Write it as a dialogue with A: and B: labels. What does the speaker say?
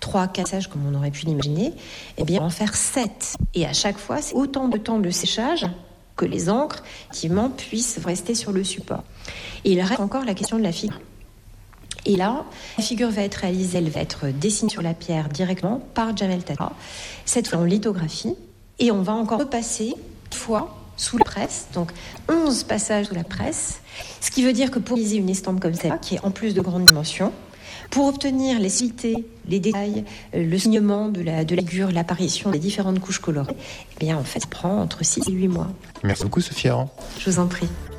A: 3, 4 passages comme on aurait pu l'imaginer, eh bien, en faire 7. Et à chaque fois, c'est autant de temps de séchage que les encres, effectivement, puissent rester sur le support. Et il reste encore la question de la figure. Et là, la figure va être réalisée, elle va être dessinée sur la pierre directement par Jamel Tatra, cette fois en lithographie, et on va encore repasser une fois sous la presse, donc 11 passages sous la presse, ce qui veut dire que pour réaliser une estampe comme celle-là, qui est en plus de grande dimension, pour obtenir les subtilités, les détails, le signement de la figure, l'apparition des différentes couches colorées, eh bien en fait, ça prend entre 6 et 8 mois.
B: Merci beaucoup Sophie Aran.
A: Je vous en prie.